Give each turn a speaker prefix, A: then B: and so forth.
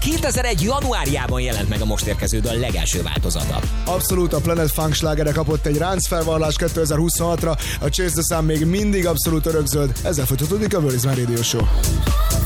A: 2001. januárjában jelent meg a most érkező dal legelső változata.
B: Abszolút, a Planet Funk slágere kapott egy ráncfelvallás 2026-ra, a Chase the Sun még mindig abszolút örökzöld, ezzel folytatódik a Where is My Radio Show.